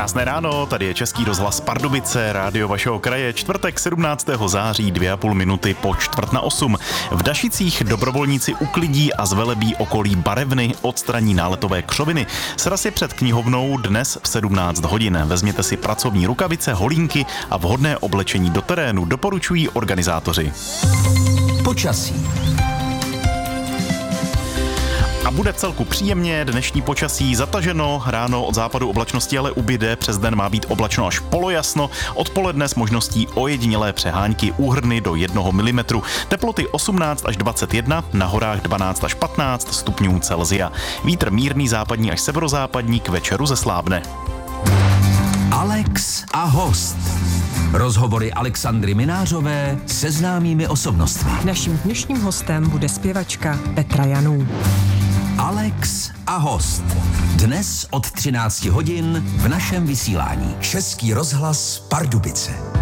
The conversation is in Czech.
Krásné ráno, tady je Český rozhlas Pardubice, rádio vašeho kraje, čtvrtek 17. září, 2,5 minuty po 7:45. V Dašicích dobrovolníci uklidí a zvelebí okolí Barevny, odstraní náletové křoviny. Sraz je před knihovnou dnes v 17 hodin. Vezměte si pracovní rukavice, holínky a vhodné oblečení do terénu, doporučují organizátoři. Počasí. A bude vcelku příjemně, dnešní počasí zataženo, ráno od západu oblačnosti ale ubyde, přes den má být oblačno až polojasno, odpoledne s možností ojedinělé přehánky, úhrny do 1 mm, teploty 18 až 21, na horách 12 až 15 stupňů Celsia. Vítr mírný západní až severozápadní, k večeru zeslábne. Alex a host. Rozhovory Alexandry Minářové se známými osobnostmi. Naším dnešním hostem bude zpěvačka Petra Janů. Alex a host. Dnes od 13 hodin v našem vysílání. Český rozhlas Pardubice.